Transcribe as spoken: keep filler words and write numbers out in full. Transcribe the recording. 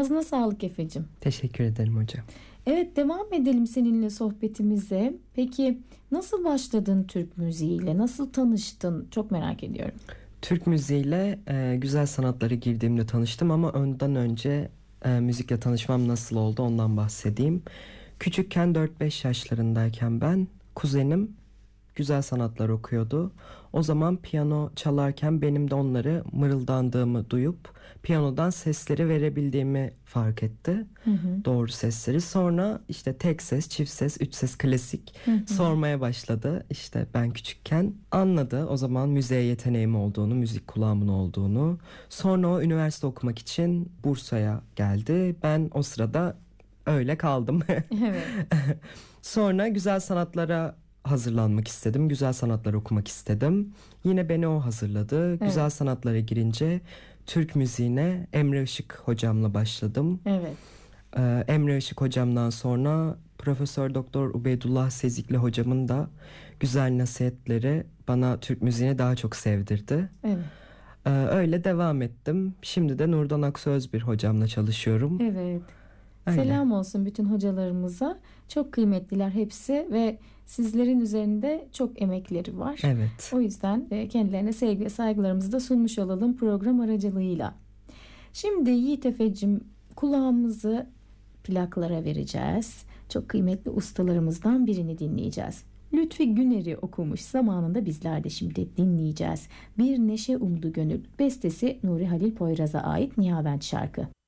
Ağzına sağlık Efe'cim. Teşekkür ederim hocam. Evet, devam edelim seninle sohbetimize. Peki nasıl başladın Türk müziğiyle? Nasıl tanıştın? Çok merak ediyorum. Türk müziğiyle e, güzel sanatlara girdiğimde tanıştım ama ondan önce e, müzikle tanışmam nasıl oldu ondan bahsedeyim. Küçükken dört beş yaşlarındayken ben, kuzenim güzel sanatlar okuyordu. O zaman piyano çalarken benim de onları mırıldandığımı duyup piyanodan sesleri verebildiğimi fark etti. Hı hı. Doğru sesleri. Sonra işte tek ses, çift ses, üç ses klasik Hı hı. sormaya başladı. İşte ben küçükken anladı o zaman müziğe yeteneğim olduğunu, müzik kulağımın olduğunu. Sonra o üniversite okumak için Bursa'ya geldi. Ben o sırada öyle kaldım. Evet. Sonra güzel sanatlara hazırlanmak istedim. Güzel sanatlar okumak istedim. Yine beni o hazırladı. Evet. Güzel sanatlara girince Türk müziğine Emre Işık hocamla başladım. Evet. Ee, Emre Işık hocamdan sonra Profesör Doktor Ubeydullah Sezikli hocamın da güzel nasihatleri bana Türk müziğini daha çok sevdirdi. Evet. Ee, öyle devam ettim. Şimdi de Nurdan Aksöz bir hocamla çalışıyorum. Evet. Öyle. Selam olsun bütün hocalarımıza. Çok kıymetliler hepsi ve sizlerin üzerinde çok emekleri var. Evet. O yüzden e, kendilerine sevgi ve saygılarımızı da sunmuş olalım program aracılığıyla. Şimdi Yiğit Efe'cim, kulağımızı plaklara vereceğiz. Çok kıymetli ustalarımızdan birini dinleyeceğiz. Lütfi Güner'i okumuş zamanında, bizler de şimdi dinleyeceğiz. Bir Neşe Umdu Gönül, bestesi Nuri Halil Poyraz'a ait Nihavent şarkı.